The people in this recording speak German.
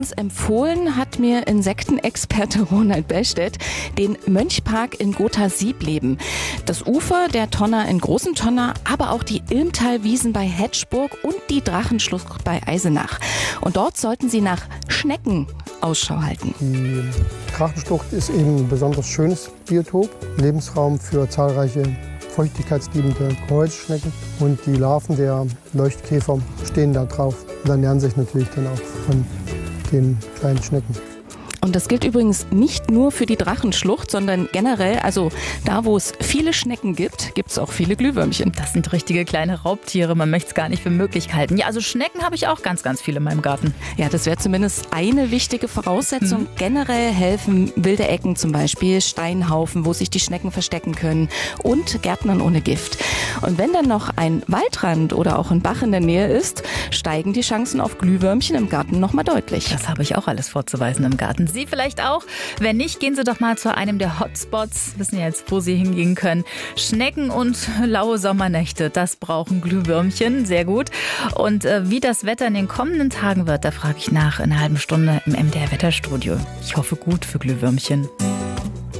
Empfohlen hat mir Insektenexperte Ronald Bellstedt den Mönchpark in Gotha-Siebleben. Das Ufer der Tonner in Großen Tonner, aber auch die Ilmtalwiesen bei Hetschburg und die Drachenschlucht bei Eisenach. Und dort sollten Sie nach Schnecken Ausschau halten. Die Drachenschlucht ist eben ein besonders schönes Biotop, Lebensraum für zahlreiche feuchtigkeitsliebende Holzschnecken. Und die Larven der Leuchtkäfer stehen da drauf und ernähren sich natürlich dann auch von den kleinen Schnecken. Und das gilt übrigens nicht nur für die Drachenschlucht, sondern generell, also da, wo es viele Schnecken gibt, gibt es auch viele Glühwürmchen. Das sind richtige kleine Raubtiere, man möchte es gar nicht für möglich halten. Ja, also Schnecken habe ich auch ganz, ganz viele in meinem Garten. Ja, das wäre zumindest eine wichtige Voraussetzung. Generell helfen wilde Ecken, zum Beispiel Steinhaufen, wo sich die Schnecken verstecken können, und Gärtnern ohne Gift. Und wenn dann noch ein Waldrand oder auch ein Bach in der Nähe ist, steigen die Chancen auf Glühwürmchen im Garten nochmal deutlich. Das habe ich auch alles vorzuweisen im Garten. Sie vielleicht auch? Wenn nicht, gehen Sie doch mal zu einem der Hotspots. Wissen ja jetzt, wo Sie hingehen können. Schnecken und laue Sommernächte, das brauchen Glühwürmchen. Sehr gut. Und wie das Wetter in den kommenden Tagen wird, da frage ich nach in einer halben Stunde im MDR Wetterstudio. Ich hoffe gut für Glühwürmchen.